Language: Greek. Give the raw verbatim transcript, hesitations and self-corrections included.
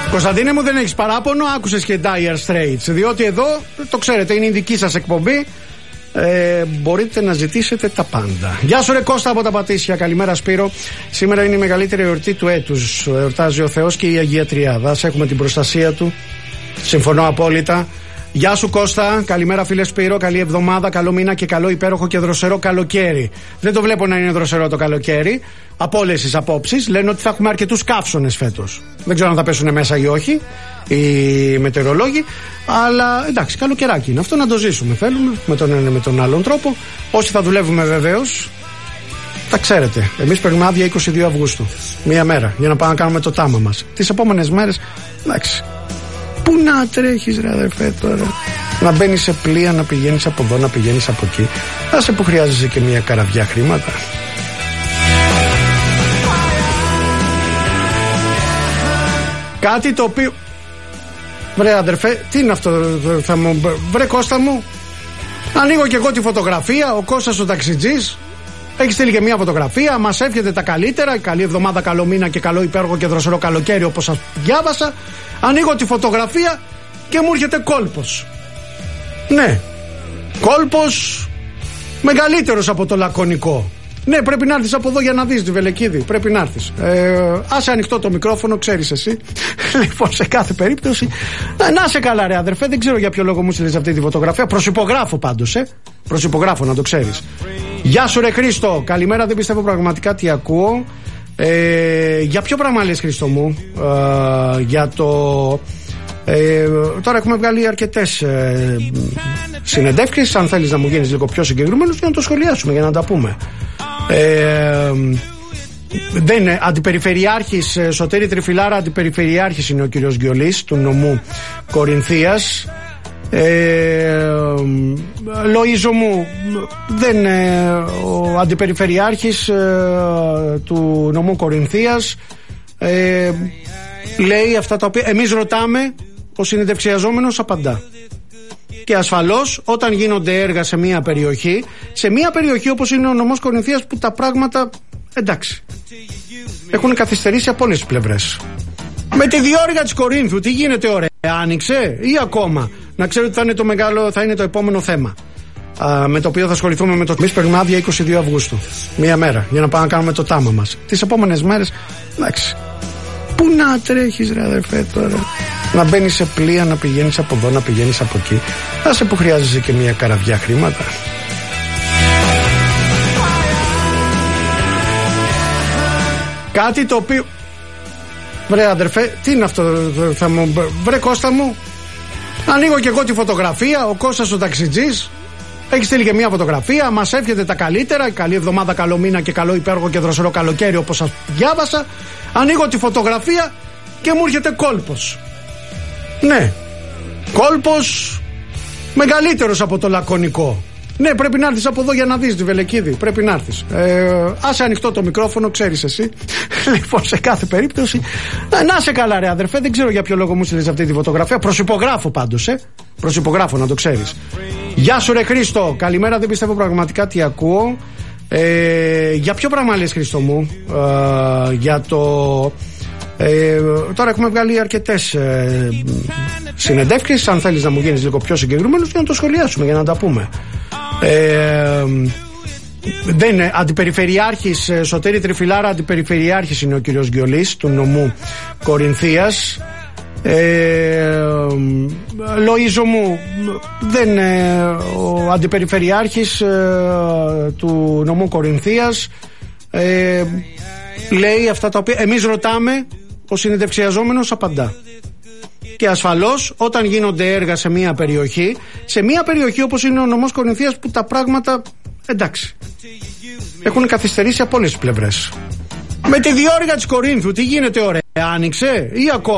Κωνσταντίνε μου, δεν έχεις παράπονο, άκουσες και Dire Straits, διότι εδώ, το ξέρετε, είναι η δική σας εκπομπή. Ε, μπορείτε να ζητήσετε τα πάντα. Γεια σου ρε Κώστα από τα Πατήσια. Καλημέρα Σπύρο. Σήμερα είναι η μεγαλύτερη εορτή του έτους. Εορτάζει ο Θεός και η Αγία Τριάδα. Ας έχουμε την προστασία του. Συμφωνώ απόλυτα. Γεια σου Κώστα, καλημέρα φίλε Σπύρο, καλή εβδομάδα, καλό μήνα και καλό υπέροχο και δροσερό καλοκαίρι. Δεν το βλέπω να είναι δροσερό το καλοκαίρι. Από όλες τις απόψεις λένε ότι θα έχουμε αρκετούς καύσονες φέτος. Δεν ξέρω αν θα πέσουν μέσα ή όχι οι μετεωρολόγοι, αλλά εντάξει, καλοκαιράκι είναι αυτό, να το ζήσουμε. Θέλουμε με τον ένα με τον άλλον τρόπο. Όσοι θα δουλεύουμε βεβαίως, τα ξέρετε. Εμείς παίρνουμε άδεια είκοσι δύο Αυγούστου. Μία μέρα για να πάμε να κάνουμε το τάμα μας. Τις επόμενες μέρες, εντάξει. Πού να τρέχεις ρε αδερφέ τώρα? Να μπαίνεις σε πλοία, να πηγαίνεις από εδώ, να πηγαίνεις από εκεί. Άσε που χρειάζεσαι και μια καραβιά χρήματα. Κάτι το οποίο... Βρε αδερφέ, τι είναι αυτό? Θα μου... Βρε Κώστα μου, ανοίγω και εγώ τη φωτογραφία. Ο Κώστας ο ταξιτζής έχει στείλει και μια φωτογραφία. Μας εύχεται τα καλύτερα. Καλή εβδομάδα, καλό μήνα και καλό υπέροχο και δροσερό καλοκαίρι, όπως σας διάβασα. Ανοίγω τη φωτογραφία και μου έρχεται κόλπος. Ναι, κόλπος μεγαλύτερος από το λακωνικό. Ναι, πρέπει να έρθεις από εδώ για να δεις τη Βελεκίδη. Πρέπει να έρθεις. Ε, άσε ανοιχτό το μικρόφωνο, ξέρεις εσύ. Λοιπόν, σε κάθε περίπτωση. Να, να σε καλά, ρε αδερφέ. Δεν ξέρω για ποιο λόγο μου στείλες αυτή τη φωτογραφία. Προσυπογράφω πάντως, ε. Προσυπογράφω, να το ξέρεις. Γεια σου, ρε Χρήστο. Καλημέρα, δεν πιστεύω πραγματικά τι ακούω. Ε, για ποιο πράγμα λες, Χρήστο μου? Ε, για το. Ε, τώρα έχουμε βγάλει αρκετές ε, συνεντεύξεις. Αν θέλεις να μου γίνεις λίγο πιο συγκεκριμένος για να το σχολιάσουμε, για να τα πούμε. Ε, δεν είναι αντιπεριφερειάρχης, Σωτήρη Τριφυλάρα, αντιπεριφερειάρχης είναι ο κύριος Γκιολής του νομού Κορινθίας. Ε, Λοΐζο μου, δεν είναι ο αντιπεριφερειάρχης ε, του νομού Κορινθίας. Ε, λέει αυτά τα οποία εμείς ρωτάμε, ο συνεντευξιαζόμενος απαντά. Και ασφαλώς όταν γίνονται έργα σε μια περιοχή, σε μια περιοχή όπως είναι ο νομός Κορινθίας, που τα πράγματα, εντάξει, έχουν καθυστερήσει από όλες τις πλευρές. Με τη διόρυγα της Κορίνθου τι γίνεται, ωραία, άνοιξε ή ακόμα? Να ξέρω ότι θα είναι το μεγάλο, θα είναι το επόμενο θέμα, α, με το οποίο θα ασχοληθούμε με το. Εμείς παίρνουμε άδεια είκοσι δύο Αυγούστου. Μία μέρα για να πάμε να κάνουμε το τάμα μας. Τις επόμενες μέρες, εντάξει. Πού να τρέχεις ρε αδερφέ τώρα? Να μπαίνεις σε πλοία, να πηγαίνεις από εδώ, να πηγαίνεις από εκεί. Άσε που χρειάζεσαι και μια καραβιά χρήματα. Κάτι το οποίο... Βρε αδερφέ, τι είναι αυτό? Θα μου... Βρε Κώστα μου, ανοίγω και εγώ τη φωτογραφία. Ο Κώστας ο ταξιτζής έχει στείλει και μια φωτογραφία. Μας εύχεται τα καλύτερα. Καλή εβδομάδα, καλό μήνα και καλό υπέροχο και δροσερό καλοκαίρι, όπως σας διάβασα. Ανοίγω τη φωτογραφία και μου έρχεται κόλπος. Ναι, κόλπος μεγαλύτερος από το λακωνικό. Ναι, πρέπει να έρθεις από εδώ για να δεις τη Βελεκίδη. Πρέπει να έρθεις. Ε, άσε ανοιχτό το μικρόφωνο, ξέρεις εσύ. Λοιπόν, σε κάθε περίπτωση. Να, να σε καλά, ρε αδερφέ. Δεν ξέρω για ποιο λόγο μου στείλες αυτή τη φωτογραφία. Προσυπογράφω πάντως, ε. Προσυπογράφω, να το ξέρεις. Γεια σου, ρε Χρήστο. Καλημέρα, δεν πιστεύω πραγματικά τι ακούω. Ε, για ποιο πράγμα λες, Χρήστο μου? Ε, για το. Ε, τώρα έχουμε βγάλει αρκετές ε, συνεντεύξεις. Αν θέλεις να μου γίνεις λίγο πιο συγκεκριμένος για να το σχολιάσουμε, για να τα πούμε. Ε, δεν είναι αντιπεριφερειάρχης, Σωτήρη Τριφυλάρα, αντιπεριφερειάρχης είναι ο κύριος Γκιολής του νομού Κορινθίας. Ε, Λοΐζο μου, δεν είναι ο αντιπεριφερειάρχης ε, του νομού Κορινθίας. Ε, λέει αυτά τα οποία εμείς ρωτάμε, ο συνεντευξιαζόμενος απαντά. Και ασφαλώς όταν γίνονται έργα σε μια περιοχή, σε μια περιοχή όπως είναι ο νομός Κορινθίας, που τα πράγματα, εντάξει, έχουν καθυστερήσει από όλες τις πλευρές. Με τη διόρυγα της Κορίνθου τι γίνεται, ωραία, άνοιξε ή ακόμα?